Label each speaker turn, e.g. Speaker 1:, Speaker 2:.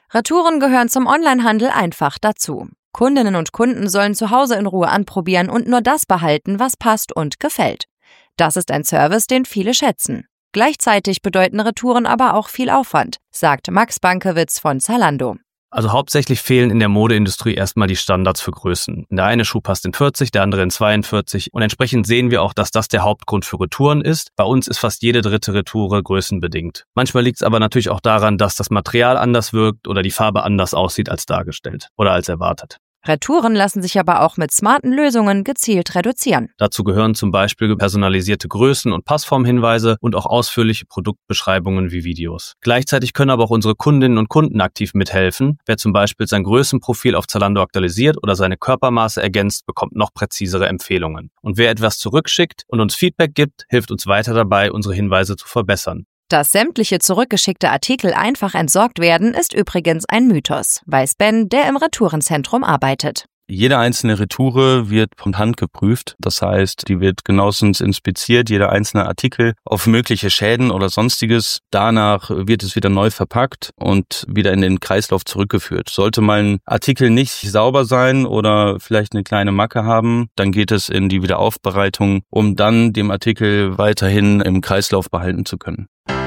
Speaker 1: Retouren gehören zum Onlinehandel einfach dazu. Kundinnen und Kunden sollen zu Hause in Ruhe anprobieren und nur das behalten, was passt und gefällt. Das ist ein Service, den viele schätzen. Gleichzeitig bedeuten Retouren aber auch viel Aufwand, sagt Max Bankewitz von Zalando.
Speaker 2: Also hauptsächlich fehlen in der Modeindustrie erstmal die Standards für Größen. Der eine Schuh passt in 40, der andere in 42 und entsprechend sehen wir auch, dass das der Hauptgrund für Retouren ist. Bei uns ist fast jede dritte Retoure größenbedingt. Manchmal liegt es aber natürlich auch daran, dass das Material anders wirkt oder die Farbe anders aussieht als dargestellt oder als erwartet.
Speaker 1: Retouren lassen sich aber auch mit smarten Lösungen gezielt reduzieren.
Speaker 2: Dazu gehören zum Beispiel personalisierte Größen- und Passformhinweise und auch ausführliche Produktbeschreibungen wie Videos. Gleichzeitig können aber auch unsere Kundinnen und Kunden aktiv mithelfen. Wer zum Beispiel sein Größenprofil auf Zalando aktualisiert oder seine Körpermaße ergänzt, bekommt noch präzisere Empfehlungen. Und wer etwas zurückschickt und uns Feedback gibt, hilft uns weiter dabei, unsere Hinweise zu verbessern.
Speaker 1: Dass sämtliche zurückgeschickte Artikel einfach entsorgt werden, ist übrigens ein Mythos, weiß Ben, der im Retourenzentrum arbeitet.
Speaker 3: Jede einzelne Retoure wird von Hand geprüft. Das heißt, die wird genauestens inspiziert, jeder einzelne Artikel auf mögliche Schäden oder Sonstiges. Danach wird es wieder neu verpackt und wieder in den Kreislauf zurückgeführt. Sollte mal ein Artikel nicht sauber sein oder vielleicht eine kleine Macke haben, dann geht es in die Wiederaufbereitung, um dann den Artikel weiterhin im Kreislauf behalten zu können.